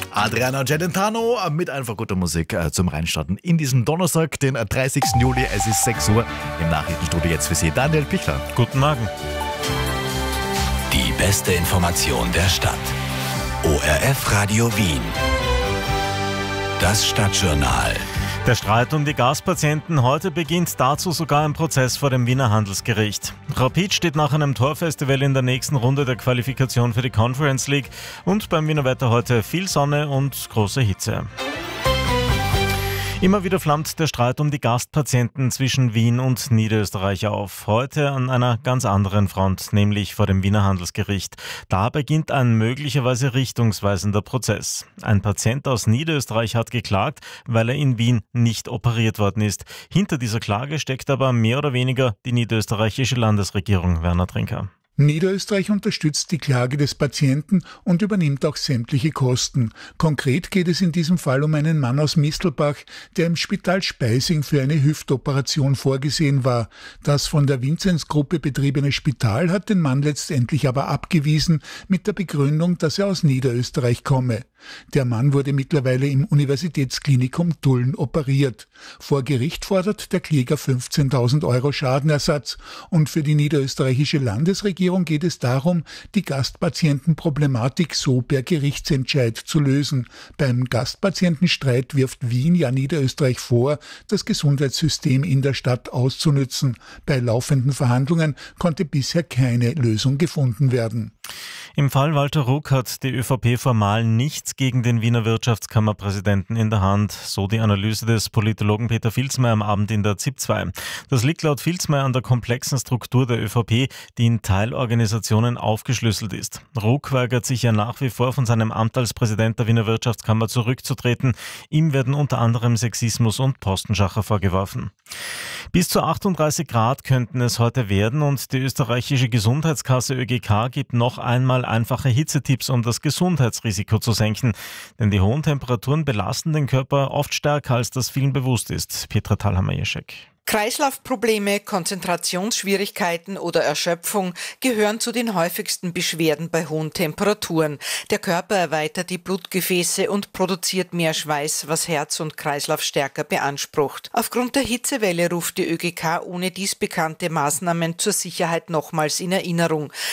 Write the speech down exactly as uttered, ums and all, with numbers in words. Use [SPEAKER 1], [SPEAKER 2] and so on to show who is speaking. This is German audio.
[SPEAKER 1] Adriana Celentano mit einfach guter Musik äh, zum Reinstarten in diesem Donnerstag, den dreißigsten Juli. Es ist sechs Uhr. Im Nachrichtenstudio jetzt für Sie Daniel Pichler.
[SPEAKER 2] Guten Morgen.
[SPEAKER 3] Die beste Information der Stadt. O R F Radio Wien. Das Stadtjournal.
[SPEAKER 2] Der Streit um die Gaspatienten. Heute beginnt dazu sogar ein Prozess vor dem Wiener Handelsgericht. Rapid steht nach einem Torfestival in der nächsten Runde der Qualifikation für die Conference League. Und beim Wiener Wetter heute viel Sonne und große Hitze. Immer wieder flammt der Streit um die Gastpatienten zwischen Wien und Niederösterreich auf. Heute an einer ganz anderen Front, nämlich vor dem Wiener Handelsgericht. Da beginnt ein möglicherweise richtungsweisender Prozess. Ein Patient aus Niederösterreich hat geklagt, weil er in Wien nicht operiert worden ist. Hinter dieser Klage steckt aber mehr oder weniger die niederösterreichische Landesregierung. Werner Trinker.
[SPEAKER 4] Niederösterreich unterstützt die Klage des Patienten und übernimmt auch sämtliche Kosten. Konkret geht es in diesem Fall um einen Mann aus Mistelbach, der im Spital Speising für eine Hüftoperation vorgesehen war. Das von der Vinzenz-Gruppe betriebene Spital hat den Mann letztendlich aber abgewiesen mit der Begründung, dass er aus Niederösterreich komme. Der Mann wurde mittlerweile im Universitätsklinikum Tulln operiert. Vor Gericht fordert der Kläger fünfzehntausend Euro Schadenersatz und für die niederösterreichische Landesregierung geht es darum, die Gastpatientenproblematik so per Gerichtsentscheid zu lösen. Beim Gastpatientenstreit wirft Wien ja Niederösterreich vor, das Gesundheitssystem in der Stadt auszunützen. Bei laufenden Verhandlungen konnte bisher keine Lösung gefunden werden.
[SPEAKER 2] Im Fall Walter Ruck hat die ÖVP formal nichts gegen den Wiener Wirtschaftskammerpräsidenten in der Hand, so die Analyse des Politologen Peter Filzmeier am Abend in der Z I P zwei. Das liegt laut Filzmeier an der komplexen Struktur der ÖVP, die in Teilorganisationen aufgeschlüsselt ist. Ruck weigert sich ja nach wie vor, von seinem Amt als Präsident der Wiener Wirtschaftskammer zurückzutreten. Ihm werden unter anderem Sexismus und Postenschacher vorgeworfen. Bis zu achtunddreißig Grad könnten es heute werden und die österreichische Gesundheitskasse Ö G K gibt noch einmal einfache Hitzetipps, um das Gesundheitsrisiko zu senken. Denn die hohen Temperaturen belasten den Körper oft stärker, als das vielen bewusst ist. Petra Thalhammer-Jeschek.
[SPEAKER 5] Kreislaufprobleme, Konzentrationsschwierigkeiten oder Erschöpfung gehören zu den häufigsten Beschwerden bei hohen Temperaturen. Der Körper erweitert die Blutgefäße und produziert mehr Schweiß, was Herz und Kreislauf stärker beansprucht. Aufgrund der Hitzewelle ruft die Ö G K ohne dies bekannte Maßnahmen zur Sicherheit nochmals in Erinnerung.